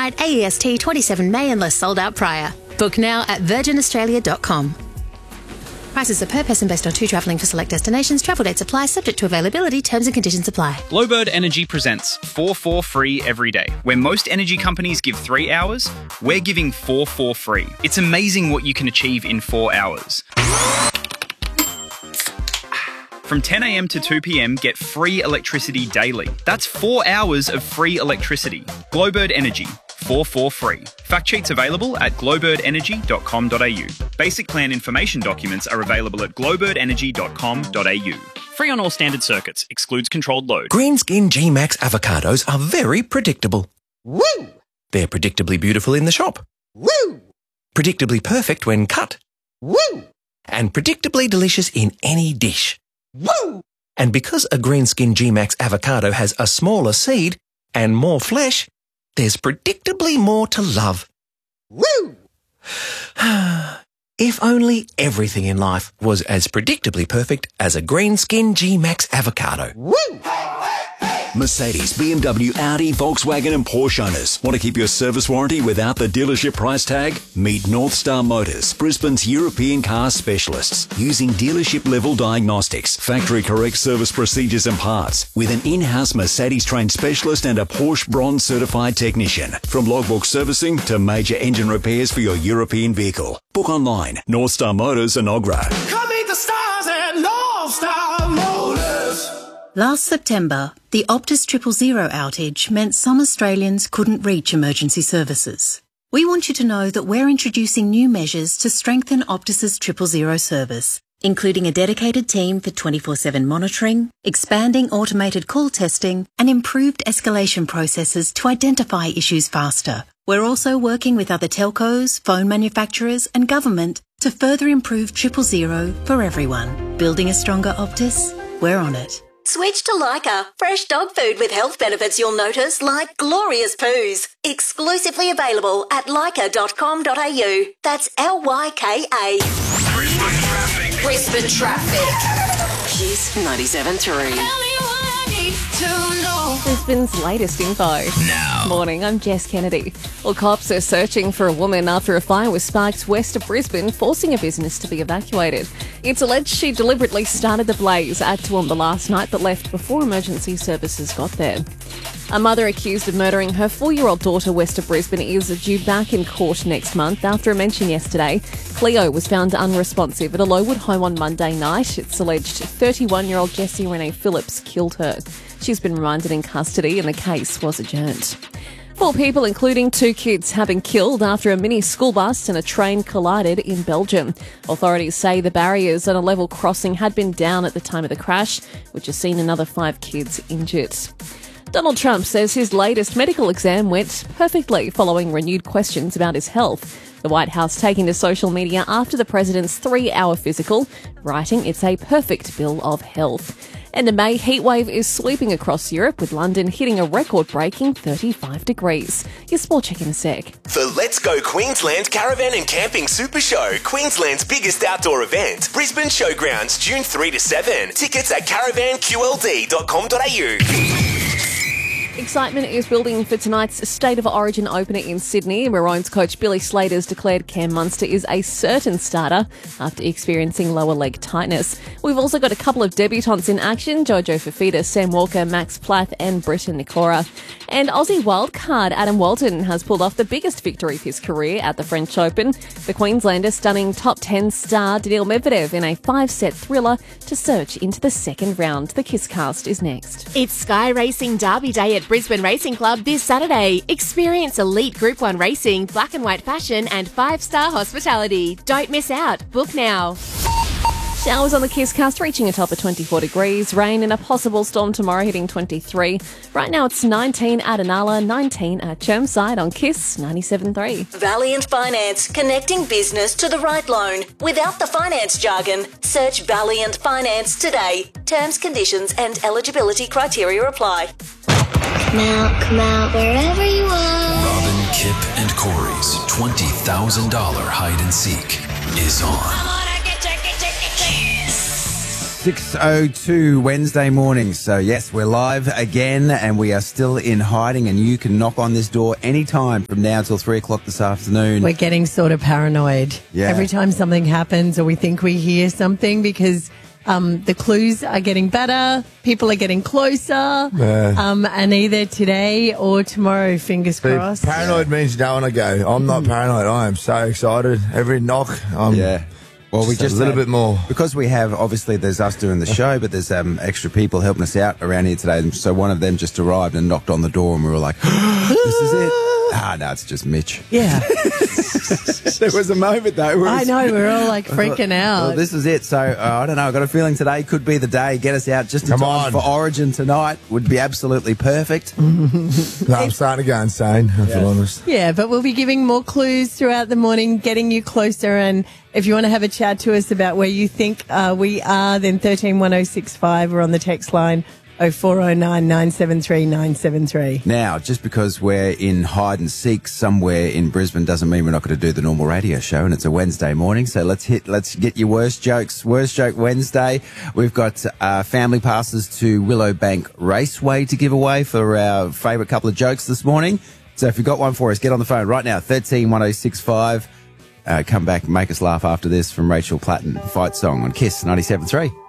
Night AEST 27 May unless sold out prior. Book now at virginaustralia.com. Prices are per person based on 2 travelling for select destinations. Travel dates apply, subject to availability. Terms and conditions apply. Glowbird Energy presents 4 for free every day. Where most energy companies give 3 hours, we're giving 4 for free. It's amazing what you can achieve in 4 hours. From 10 a.m. to 2 p.m, get free electricity daily. That's 4 hours of free electricity. Glowbird Energy. 4 for free. Fact sheets available at glowbirdenergy.com.au. Basic plan information documents are available at glowbirdenergy.com.au. Free on all standard circuits. Excludes controlled load. Greenskin G-Max avocados are very predictable. Woo! They're predictably beautiful in the shop. Woo! Predictably perfect when cut. Woo! And predictably delicious in any dish. Woo! And because a Greenskin G-Max avocado has a smaller seed and more flesh, there's predictably more to love. Woo! If only everything in life was as predictably perfect as a Greenskin G-Max avocado. Woo! Mercedes, BMW, Audi, Volkswagen and Porsche owners. Want to keep your service warranty without the dealership price tag? Meet North Star Motors, Brisbane's European car specialists, using dealership-level diagnostics, factory-correct service procedures and parts, with an in-house Mercedes-trained specialist and a Porsche Bronze-certified technician. From logbook servicing to major engine repairs for your European vehicle. Book online, North Star Motors and Ogra. Come meet the stars at North Star Motors. Last September, the Optus 000 outage meant some Australians couldn't reach emergency services. We want you to know that we're introducing new measures to strengthen Optus's 000 service, including a dedicated team for 24/7 monitoring, expanding automated call testing, and improved escalation processes to identify issues faster. We're also working with other telcos, phone manufacturers, and government to further improve 000 for everyone. Building a stronger Optus? We're on it. Switch to Lyca. Fresh dog food with health benefits you'll notice, like glorious poos. Exclusively available at lyca.com.au. That's Lyka. Brisbane traffic. Kiss 97.3. Brisbane's latest info. Now. Morning, I'm Jess Kennedy. Well, cops are searching for a woman after a fire was sparked west of Brisbane, forcing a business to be evacuated. It's alleged she deliberately started the blaze at Toowoomba last night but left before emergency services got there. A mother accused of murdering her 4-year-old daughter west of Brisbane is due back in court next month after a mention yesterday. Cleo was found unresponsive at a Lowood home on Monday night. It's alleged 31-year-old Jessie Renee Phillips killed her. She's been remanded in custody and the case was adjourned. 4 people, including 2 kids, have been killed after a mini school bus and a train collided in Belgium. Authorities say the barriers on a level crossing had been down at the time of the crash, which has seen another 5 kids injured. Donald Trump says his latest medical exam went perfectly following renewed questions about his health. The White House taking to social media after the president's 3-hour physical, writing it's a perfect bill of health. And a May heatwave is sweeping across Europe, with London hitting a record-breaking 35 degrees. Your sport check in a sec. The Let's Go Queensland Caravan and Camping Super Show, Queensland's biggest outdoor event. Brisbane Showgrounds, June 3 to 7. Tickets at caravanqld.com.au. Excitement is building for tonight's State of Origin opener in Sydney. Maroons coach Billy Slater's declared Cam Munster is a certain starter after experiencing lower leg tightness. We've also got a couple of debutants in action: Jojo Fafita, Sam Walker, Max Plath and Britton Nikora. And Aussie wildcard Adam Walton has pulled off the biggest victory of his career at the French Open. The Queenslander stunning top 10 star Daniil Medvedev in a 5-set thriller to surge into the second round. The Kisscast is next. It's Sky Racing Derby Day at Brisbane Racing Club this Saturday. Experience elite Group 1 racing, black and white fashion and 5-star hospitality. Don't miss out. Book now. Showers on the Kisscast reaching a top of 24 degrees. Rain and a possible storm tomorrow hitting 23. Right now it's 19 at Inala, 19 at Chermside on Kiss 97.3. Valiant Finance, connecting business to the right loan. Without the finance jargon, search Valiant Finance today. Terms, conditions and eligibility criteria apply. Come out wherever you are. Robin, Kip and Corey's $20,000 hide and seek is on. 6:02 Wednesday morning. So, yes, we're live again and we are still in hiding, and you can knock on this door anytime from now till 3 o'clock this afternoon. We're getting sort of paranoid every time something happens or we think we hear something because the clues are getting better, people are getting closer, and either today or tomorrow, fingers crossed. Paranoid means you don't want to go. I'm not paranoid. I am so excited. Every knock, Well, we just a little bit more. Because we have, obviously, there's us doing the show, but there's extra people helping us out around here today. And so one of them just arrived and knocked on the door and we were like, this is it. No, it's just Mitch. Yeah. There was a moment, though. I know, we're all like freaking out. Well, this is it. So, I don't know. I've got a feeling today could be the day. Get us out just in time for Origin tonight. Would be absolutely perfect. No, I'm starting to go insane, if I'm honest. Yeah, but we'll be giving more clues throughout the morning, getting you closer. And if you want to have a chat to us about where you think we are, then 131065. We're on the text line 0409 973 973. Now, just because we're in hide and seek somewhere in Brisbane doesn't mean we're not going to do the normal radio show, and it's a Wednesday morning, so let's get your worst jokes. Worst Joke Wednesday. We've got family passes to Willowbank Raceway to give away for our favourite couple of jokes this morning. So if you've got one for us, get on the phone right now, 131065. Come back and make us laugh after this from Rachel Platten, Fight Song on KISS 97.3.